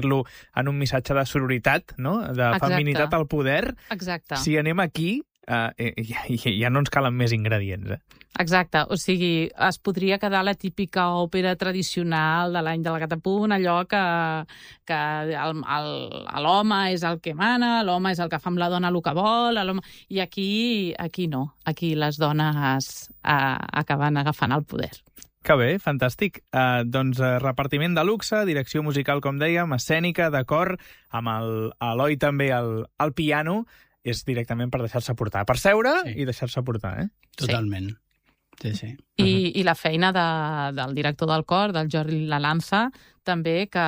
convertir-lo en un missatge de sororitat, no? De feminitat al poder. Exacte. Si anem aquí, ja no ens calen més ingredients. Exacte, o sigui, es podria quedar la típica òpera tradicional de l'any de la Catapunt, allò que l'home és el que mana, l'home és el que fa amb la dona el que vol, i aquí no, aquí les dones acaben agafant el poder. Que bé, fantàstic. Doncs repartiment de luxe, direcció musical, com dèiem, escènica, d'acord, amb l'Eloi també al piano, és directament per deixar-se portar, per seure i deixar-se portar, Totalment. Sí. I la feina del director del cor, del Jordi Lalanza, també que,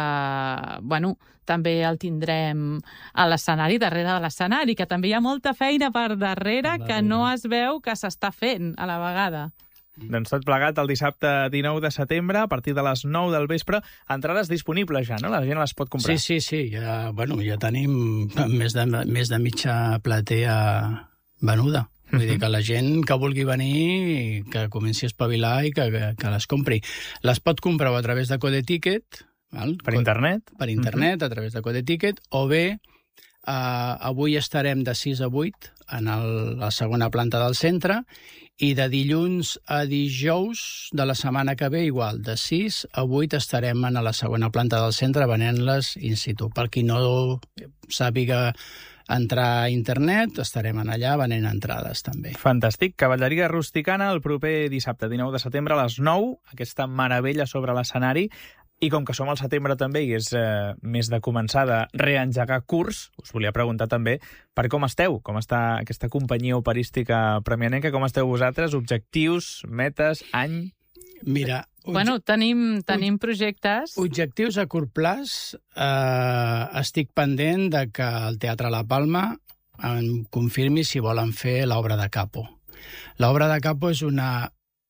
també el tindrem a l'escenari, darrere de l'escenari, que també hi ha molta feina per darrere que no es veu que s'està fent a la vegada. Doncs tot plegat el dissabte 19 de setembre, a partir de les 9 del vespre, entrades disponibles ja, no? La gent les pot comprar. Sí. Ja tenim més de mitja platea venuda. Vull dir que la gent que vulgui venir, que comenci a espavilar i que les compri. Les pot comprar a través de Codeticket. Per internet. Per internet, a través de Codeticket, o bé avui estarem de 6 a 8 en la segona planta del centre i de dilluns a dijous de la setmana que ve igual, de 6 a 8 estarem a la segona planta del centre venent-les in situ. Per qui no sàpiga entrar a internet, estarem allà venent entrades també. Fantàstic. Cavalleria rusticana el proper dissabte 19 de setembre a les 9, aquesta meravella sobre l'escenari. I com que som al setembre també i és més de començar de reengegar curs, us volia preguntar també per com esteu, com està aquesta companyia operística premianenca, com esteu vosaltres, objectius, metes, any... Mira... tenim projectes... Objectius a curt plaç, estic pendent de que el Teatre La Palma em confirmi si volen fer l'obra de Capo. L'obra de Capo és una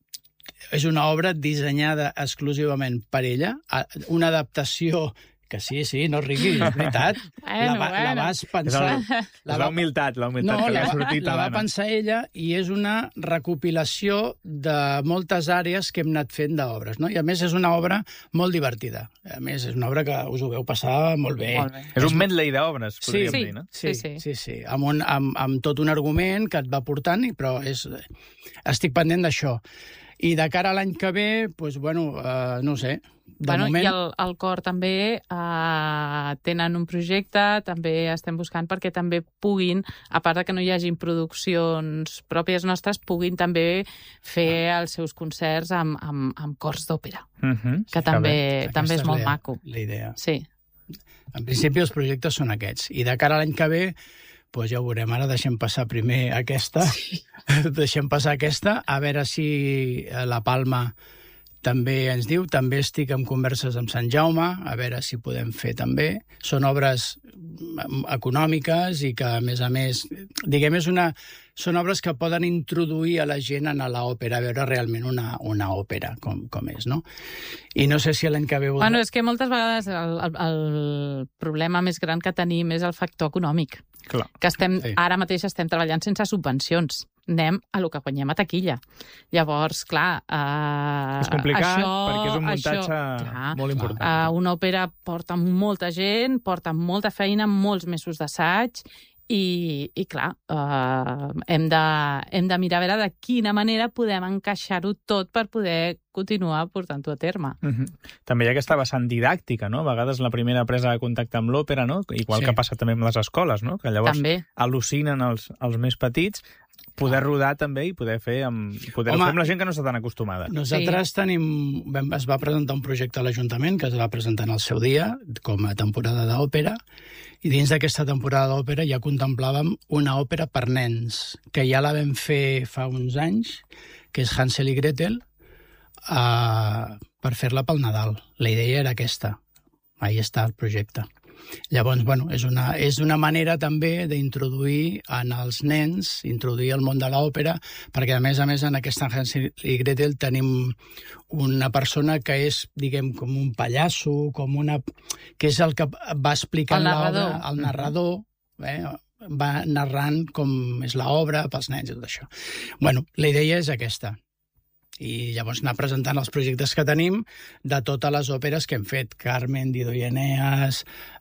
obra dissenyada exclusivament per ella, una adaptació que sí, no riguis, és veritat. La vas pensar... És la humilitat que li ha sortit a l'Anna. La va pensar ella i és una recopilació de moltes àrees que hem anat fent d'obres, no? I a més és una obra molt divertida. A més és una obra que us ho veu passar molt bé. És un medley d'obres, podríem dir, no? Sí. Amb tot un argument que et va portant, però estic pendent d'això. I de cara a l'any que ve, no sé, de moment... I el cor també tenen un projecte, també estem buscant perquè també puguin, a part de que no hi hagin produccions pròpies nostres, puguin també fer els seus concerts amb cors d'òpera, que també és molt maco. La idea. Sí. En principi els projectes són aquests. I de cara a l'any que ve, doncs ja ho veurem. Ara deixem passar primer aquesta. Deixem passar aquesta, a veure si La Palma també ens diu. També estic en converses amb Sant Jaume, a veure si podem fer també. Són obres econòmiques i que, a més, diguem, són obres que poden introduir a la gent a l'òpera, a veure realment una òpera, com és, no? I no sé si l'any que ve... És que moltes vegades el problema més gran que tenim és el factor econòmic. Clar. Que ara mateix estem treballant sense subvencions. Anem a lo que guanyem a taquilla. Llavors, clar... és complicat perquè és un muntatge molt important. Una òpera porta molta gent, porta molta feina, molts mesos d'assaig, i clar, hem de mirar a veure de quina manera podem encaixar-ho tot per poder continuar portant-ho a terme. També hi ha aquesta vessant didàctica, no? A vegades la primera presa de contacte amb l'òpera, no? Igual que passa també amb les escoles, no? Que llavors al·lucinen els més petits, poder rodar també i poder fer amb la gent que no està tan acostumada. Nosaltres es va presentar un projecte a l'Ajuntament que es va presentar en el seu dia com a temporada d'òpera, i dins d'aquesta temporada d'òpera ja contemplàvem una òpera per nens, que ja la vam fer fa uns anys, que és Hansel i Gretel, per fer-la pel Nadal. La idea era aquesta. Ahí està el projecte. Llavors, és una manera també d'introduir en els nens, introduir el món de l'òpera, perquè a més en aquesta Hansel i Gretel tenim una persona que és, diguem, com un pallasso, que és el que va explicant l'obra, el narrador, va narrant com és l'obra pels nens i tot això. La idea és aquesta. i llavors anar presentant els projectes que tenim de totes les òperes que hem fet. Carmen, Dido i Eneas,